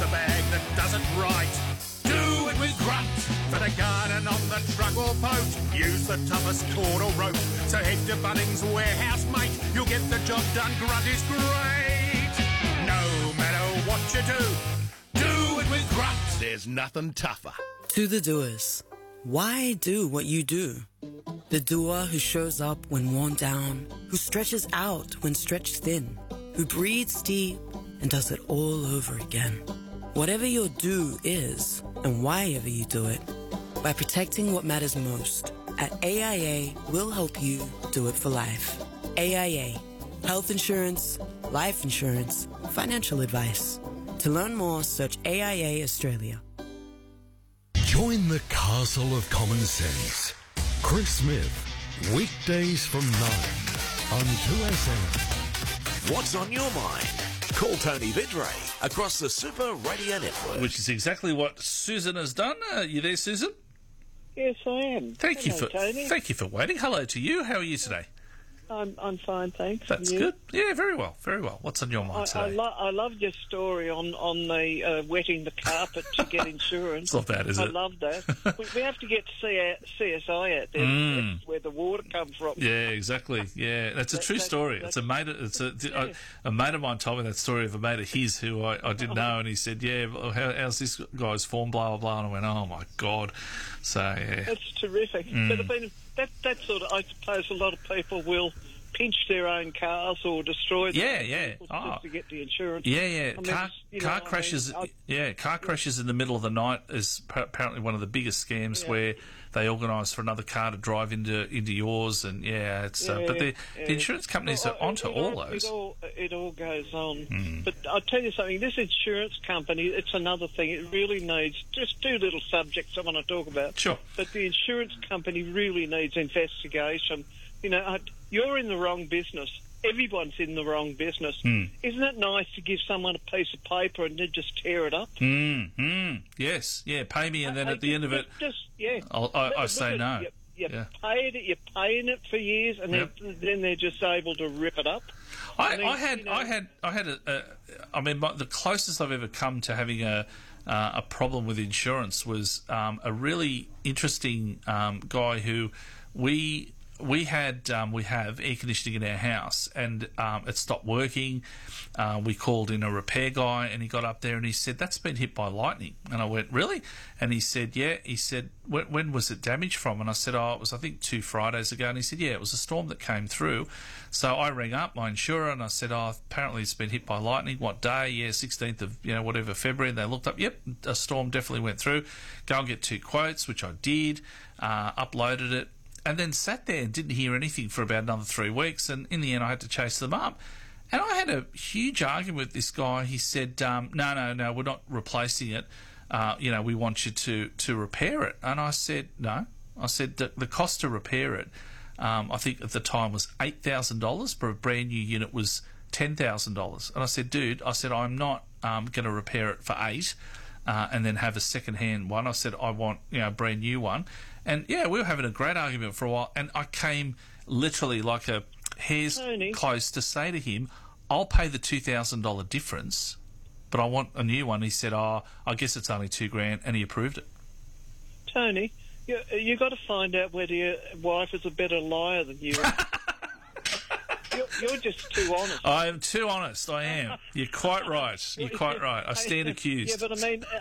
the bag that does it right. Do it with Grunt for the garden on the truck or boat. Use the toughest cord or rope. So head to Bunnings Warehouse, mate. You'll get the job done. Grunt is great. No matter what you do it with Grunt. There's nothing tougher. To the doers, why do what you do? The doer who shows up when worn down, who stretches out when stretched thin, who breathes deep and does it all over again. Whatever your do is, and why ever you do it, by protecting what matters most, at AIA, we'll help you do it for life. AIA, health insurance, life insurance, financial advice. To learn more, search AIA Australia. Join the castle of common sense. Chris Smith, weekdays from 9 on 2SM. What's on your mind? Call Tony Vidray across the Super Radio Network. Which is exactly what Susan has done. Are you there, Susan? Yes, I am. Thank you for waiting. Hello to you. How are you today? I'm fine, thanks. That's good. Yeah, very well, very well. What's on your mind today? I loved your story on the wetting the carpet to get insurance. It's not bad, is it? I love that. we have to get CSI out there. That's where the water comes from. Yeah, exactly. Yeah, that's a true story. It's a mate. A mate of mine told me that story of a mate of his who I didn't know, and he said, "Yeah, well, how's this guy's form?" Blah blah blah. And I went, "Oh my god!" So yeah, that's terrific. But I mean, that sort of, I suppose a lot of people will pinch their own cars or destroy them just to get the insurance. Yeah. Car crashes. Car crashes in the middle of the night is apparently one of the biggest scams where they organise for another car to drive into yours, and but the insurance companies are onto all those. It all goes on. But I'll tell you something. This insurance company, it's another thing. It really needs just two little subjects I want to talk about. Sure. But the insurance company really needs investigation. You know, you're in the wrong business. Everyone's in the wrong business. Isn't it nice to give someone a piece of paper and then just tear it up? Yes, pay me, and then at the end of it, I say no. You're paying it for years, and then they're just able to rip it up. I had the closest I've ever come to having a problem with insurance was a really interesting guy who we have air conditioning in our house, and it stopped working. We called in a repair guy, and he got up there and he said, "That's been hit by lightning." And I went, "Really?" And he said, "Yeah." He said, "When was it damaged from?" And I said, "Oh, it was, I think, 2 Fridays ago." And he said, "Yeah, it was a storm that came through." So I rang up my insurer and I said, "Oh, apparently it's been hit by lightning. What day?" "Yeah, 16th of whatever February." And they looked up. Yep, a storm definitely went through. Go and get 2 quotes, which I did. Uploaded it. And then sat there and didn't hear anything for about another 3 weeks. And in the end, I had to chase them up. And I had a huge argument with this guy. He said, no, we're not replacing it. We want you to repair it. And I said, no. I said, the cost to repair it, I think at the time was $8,000, but a brand new unit was $10,000. And I said, dude, I'm not going to repair it for $8,000 and then have a second-hand one. I said, I want a brand new one. And, we were having a great argument for a while, and I came literally like a hair's close to say to him, I'll pay the $2,000 difference, but I want a new one. He said, I guess it's only $2,000, and he approved it. Tony, you got to find out whether your wife is a better liar than you are. You're just too honest. I am too honest. I am. You're quite right. You're quite right. I stand accused. Yeah, but I mean,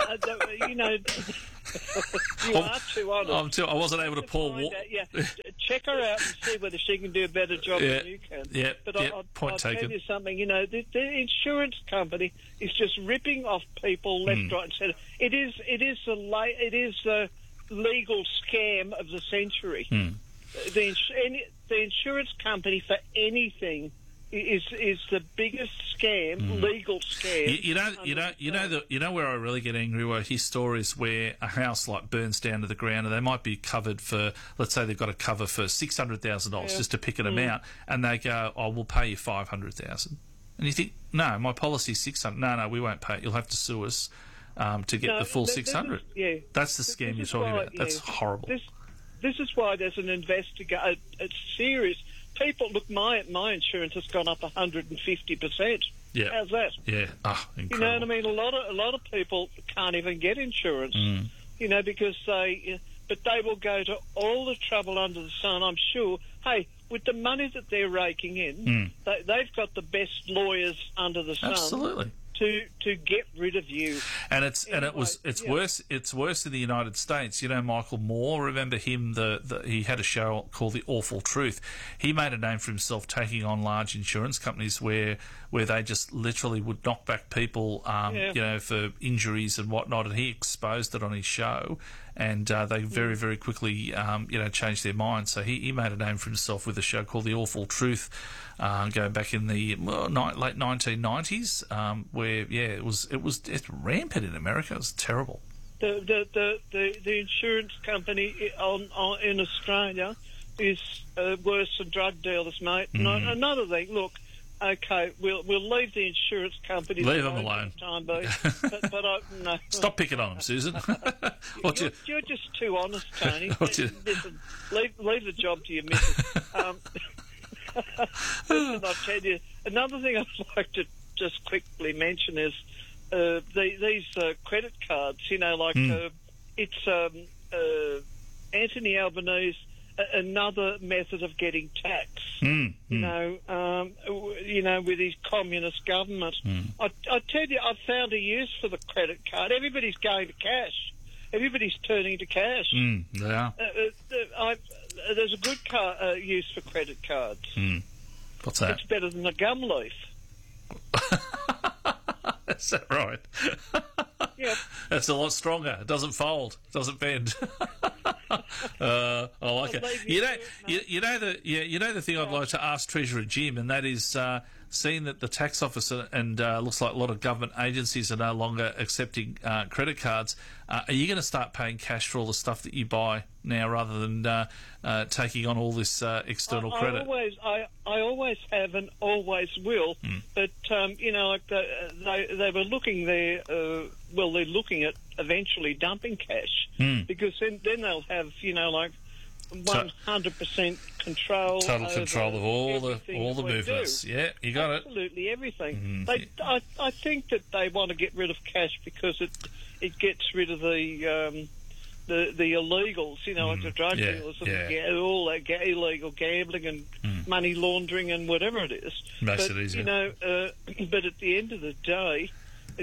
you are too honest. I wasn't able to pour water. Check her out and see whether she can do a better job than you can. Yeah, but point I'll taken. tell you something. The insurance company is just ripping off people left, right, and centre. It is the legal scam of the century. The insurance company for anything is the biggest scam, legal scam. You know where I really get angry? Where his stories where a house like burns down to the ground, and they might be covered for, let's say they've got a cover for $600,000 just to pick an amount, and they go, "Oh, we'll pay you $500,000," and you think, no, my policy's $600,000. No, we won't pay it. You'll have to sue us to get the full $600,000. That's the scam you're talking about. That's horrible. This is why there's an it's serious. People, look, my insurance has gone up 150%. Yeah. How's that? Yeah. Oh, incredible. You know what I mean? A lot of people can't even get insurance. You know, because but they will go to all the trouble under the sun. I'm sure. Hey, with the money that they're raking in, they've got the best lawyers under the sun. Absolutely. To get rid of you. And it's worse. It's worse in the United States. You know, Michael Moore. Remember him? He had a show called The Awful Truth. He made a name for himself taking on large insurance companies where they just literally would knock back people, you know, for injuries and whatnot. And he exposed it on his show, and they very, very quickly, you know, changed their mind. So he made a name for himself with a show called The Awful Truth, going back in the late 1990s, where it's rampant in America. It was terrible. The insurance company in Australia is worse than drug dealers, mate. Another thing, look. Okay, we'll leave the insurance companies. Leave them alone. Time being, but no. Stop picking on them, Susan. You're just too honest, Tony. Listen, leave the job to your missus. Listen, I'll tell you. Another thing I'd like to just quickly mention is these credit cards. You know, like it's Anthony Albanese. Another method of getting tax, you know, with his communist government. I tell you, I've found a use for the credit card. Everybody's going to cash. Everybody's turning to cash. Yeah. There's a good use for credit cards. What's that? It's better than a gum leaf. Is that right? Yeah. It's a lot stronger. It doesn't fold. It doesn't bend. I like it. You know the thing I'd like to ask Treasurer Jim, and that is seeing that the tax office and looks like a lot of government agencies are no longer accepting credit cards. Are you going to start paying cash for all the stuff that you buy now, rather than taking on all this external credit? I always have and always will. But you know, like they were looking there. Well, they're looking at eventually dumping cash, because then they'll have, you know, like 100% control. Total control of all the movements. Do. Yeah, you got Absolutely everything. I think that they want to get rid of cash because it gets rid of the illegals, you know, like the drug dealers and all that illegal gambling and money laundering and whatever it is. Makes it easier. You know, but at the end of the day,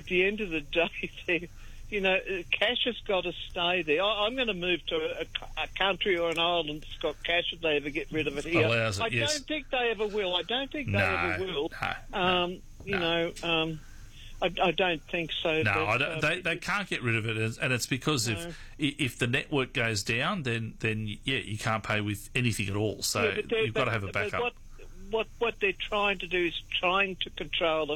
you know, cash has got to stay there. I'm going to move to a country or an island that's got cash if they ever get rid of it here. I don't think they ever will. I don't think they ever will. You know, I don't think so. No, they can't get rid of it, and it's because if the network goes down, then you can't pay with anything at all. So you've got to have a backup. What they're trying to do is trying to control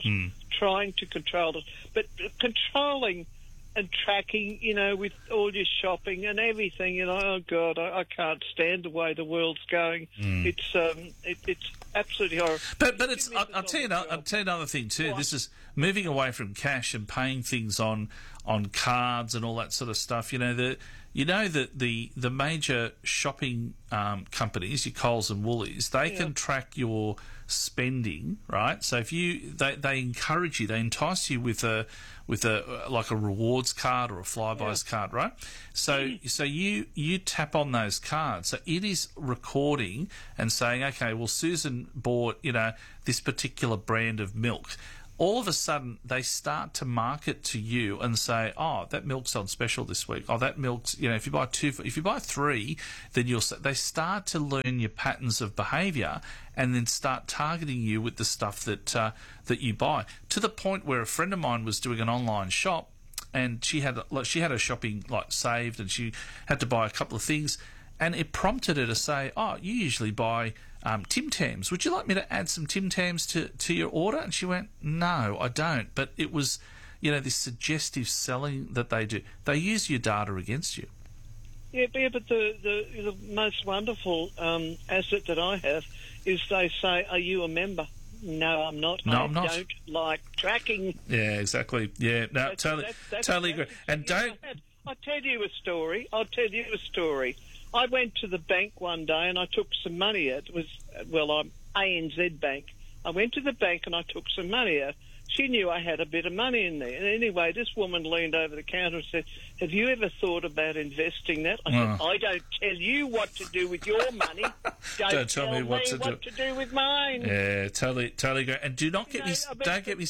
it, but controlling and tracking, you know, with all your shopping and everything, you know, oh God, I can't stand the way the world's going. It's absolutely horrible. But it's I'll tell you another thing too. What? This is moving away from cash and paying things on cards and all that sort of stuff. You know that the major shopping companies, your Coles and Woolies, they can track your spending, right? So if they encourage you, they entice you with a like a rewards card or a Flybuys card, right? So you tap on those cards. So it is recording and saying, okay, well, Susan bought, you know, this particular brand of milk. All of a sudden, they start to market to you and say, "Oh, that milk's on special this week. Oh, that milk's, you know, if you buy 3, then they start to learn your patterns of behaviour and then start targeting you with the stuff that you buy." To the point where a friend of mine was doing an online shop, and she had her shopping like saved, and she had to buy a couple of things, and it prompted her to say, "Oh, you usually buy Tim Tams. Would you like me to add some Tim Tams to your order?" And she went, "No, I don't." But it was, you know, this suggestive selling that they do. They use your data against you. Yeah, but the most wonderful asset that I have is they say, "Are you a member?" No, I'm not. I'm not. I don't like tracking. Yeah, exactly. Yeah, no, totally agree. And don't. I'll tell you a story. I went to the bank one day and I took some money out. It was, I'm ANZ Bank. I went to the bank and I took some money out. she knew I had a bit of money in there. And anyway, this woman leaned over the counter and said, "Have you ever thought about investing that?" I said, "I don't tell you what to do with your money. Don't tell me what to do with mine." Yeah, totally great. And do not get me, don't get me